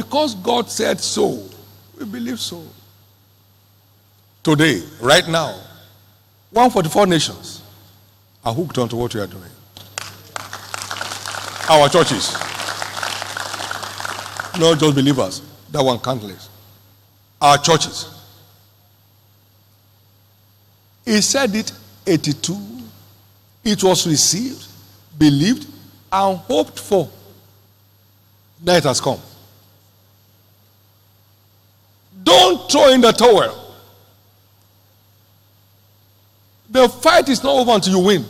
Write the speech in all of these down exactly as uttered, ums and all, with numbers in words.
because God said so, we believe so. Today, right now, one hundred forty-four nations are hooked onto what we are doing. Our churches. Not just believers. That one countless. Our churches. He said it eighty-two. It was received, believed, and hoped for. Now it has come. Don't throw in the towel. The fight is not over until you win.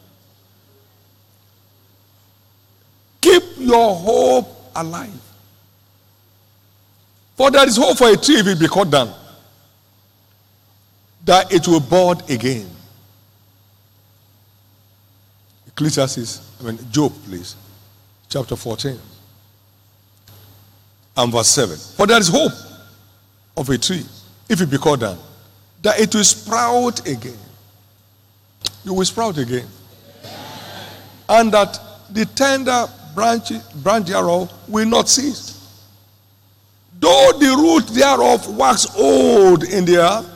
Keep your hope alive. For there is hope for a tree if it be cut down, that it will bud again. Ecclesiastes, I mean Job, please, chapter fourteen and verse seven. For there is hope of a tree if it be cut down, that it will sprout again. You will sprout again. And that the tender branch, branch thereof will not cease. Though the root thereof wax old in the earth,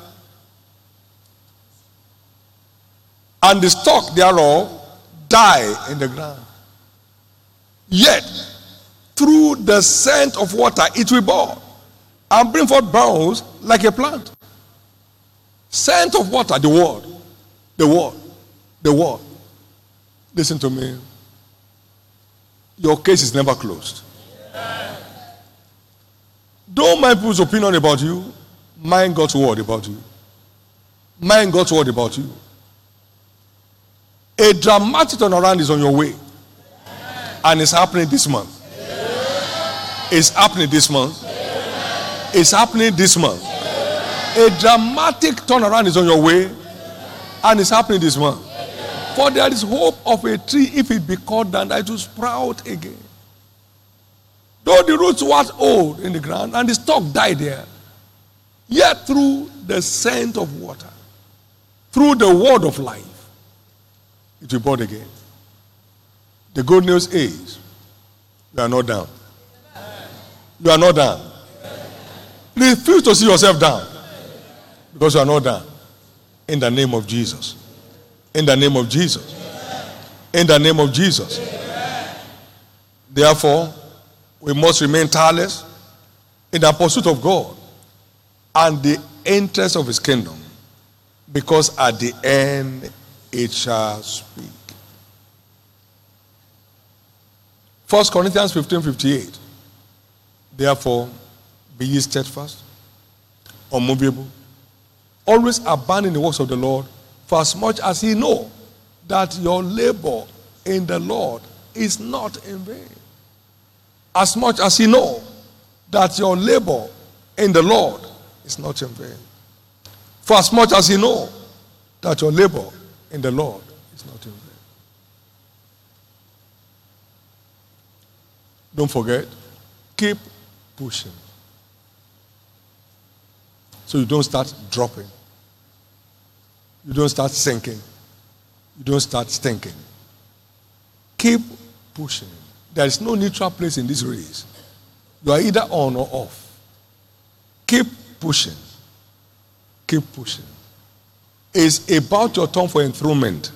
and the stalk thereof die in the ground, yet through the scent of water it will bud, and bring forth boughs like a plant. Scent of water, the word, the word, the word. Listen to me. Your case is never closed. Don't mind people's opinion about you. Mind God's word about you. Mind God's word about you. A dramatic turnaround is on your way. And it's happening this month. It's happening this month. It's happening this month. A dramatic turnaround is on your way. And it's happening this month. For there is hope of a tree, if it be cut down, that it will sprout again. Though the roots was old in the ground and the stalk died there, yet through the scent of water, through the word of life, it will bud again. The good news is, you are not down. You are not down. Refuse to see yourself down, because you are not down. In the name of Jesus. In the name of Jesus. In the name of Jesus. Therefore, we must remain tireless in the pursuit of God and the interest of his kingdom, because at the end it shall speak. First Corinthians fifteen fifty-eight. Therefore, be ye steadfast, unmovable, always abounding in the works of the Lord, for as much as ye know that your labor in the Lord is not in vain. As much as ye know that your labor in the Lord is not in vain. For as much as ye know that your labor in the Lord is not in vain. Don't forget, keep pushing. So you don't start dropping. You don't start sinking. You don't start stinking. Keep pushing. There is no neutral place in this race. You are either on or off. Keep pushing. Keep pushing. It's about your turn for enthronement.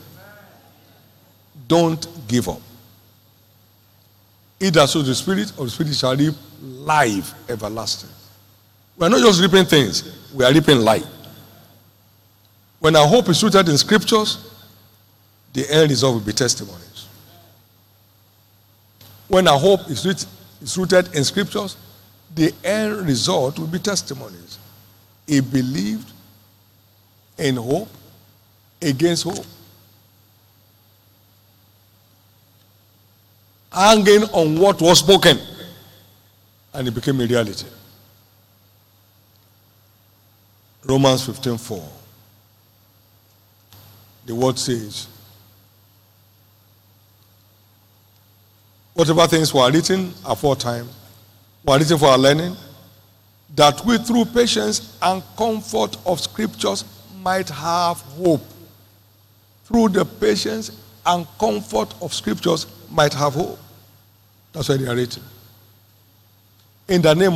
Don't give up. Either so the Spirit or the Spirit shall reap life everlasting. We are not just reaping things, we are reaping life. When our hope is rooted in scriptures, the end result will be testimonies. When our hope is rooted in scriptures, the end result will be testimonies. He believed in hope against hope. Hanging on what was spoken, and it became a reality. Romans fifteen four. The word says, whatever things were written aforetime were written for our learning, that we through patience and comfort of scriptures might have hope. Through the patience and comfort of scriptures might have hope. That's why they are written. In the name